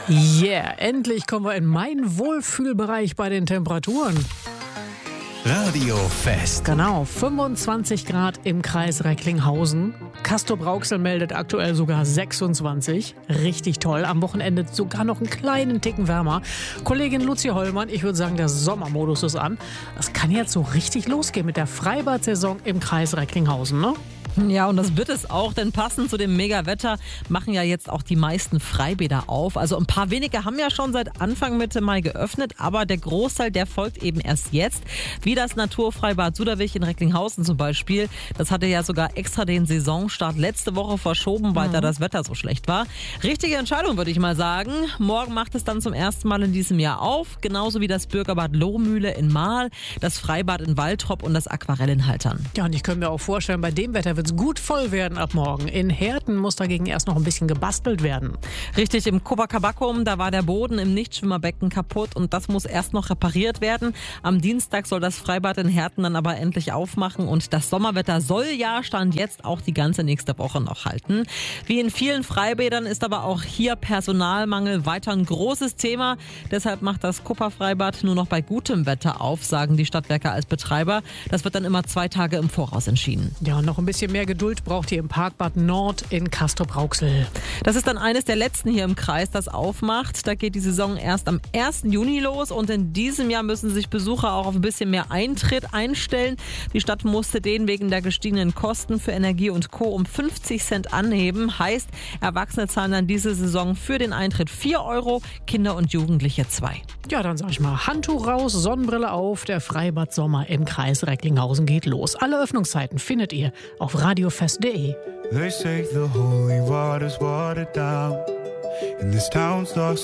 Yeah, endlich kommen wir in meinen Wohlfühlbereich bei den Temperaturen. Radiofest. Genau, 25 Grad im Kreis Recklinghausen. Castrop-Rauxel meldet aktuell sogar 26. Richtig toll. Am Wochenende sogar noch einen kleinen Ticken wärmer. Kollegin Luzi Hollmann, ich würde sagen, der Sommermodus ist an. Das kann jetzt so richtig losgehen mit der Freibad-Saison im Kreis Recklinghausen, ne? Ja, und das wird es auch, denn passend zu dem Megawetter machen ja jetzt auch die meisten Freibäder auf. Also ein paar wenige haben ja schon seit Anfang Mitte Mai geöffnet, aber der Großteil, der folgt eben erst jetzt. Wie das Naturfreibad Suderwich in Recklinghausen zum Beispiel. Das hatte ja sogar extra den Saisonstart letzte Woche verschoben, weil da das Wetter so schlecht war. Richtige Entscheidung, würde ich mal sagen. Morgen macht es dann zum ersten Mal in diesem Jahr auf. Genauso wie das Bürgerbad Lohmühle in Mahl, das Freibad in Waltrop und das Aquarell in Haltern. Ja, und ich könnte mir auch vorstellen, bei dem Wetter wird es gut voll werden ab morgen. In Herten muss dagegen erst noch ein bisschen gebastelt werden. Richtig, im Copacabacum, da war der Boden im Nichtschwimmerbecken kaputt und das muss erst noch repariert werden. Am Dienstag soll das Freibad in Herten dann aber endlich aufmachen und das Sommerwetter soll ja Stand jetzt auch die ganze nächste Woche noch halten. Wie in vielen Freibädern ist aber auch hier Personalmangel weiter ein großes Thema. Deshalb macht das Copa-Freibad nur noch bei gutem Wetter auf, sagen die Stadtwerke als Betreiber. Das wird dann immer 2 Tage im Voraus entschieden. Ja, und noch ein bisschen mehr Geduld braucht ihr im Parkbad Nord in Castrop-Rauxel. Das ist dann eines der letzten hier im Kreis, das aufmacht. Da geht die Saison erst am 1. Juni los und in diesem Jahr müssen sich Besucher auch auf ein bisschen mehr Eintritt einstellen. Die Stadt musste den wegen der gestiegenen Kosten für Energie und Co. um 50 Cent anheben. Heißt, Erwachsene zahlen dann diese Saison für den Eintritt 4 €, Kinder und Jugendliche 2. Ja, dann sag ich mal, Handtuch raus, Sonnenbrille auf. Der Freibad Sommer im Kreis Recklinghausen geht los. Alle Öffnungszeiten findet ihr auf radiofest.de. They say the holy water's watered down, and this town starts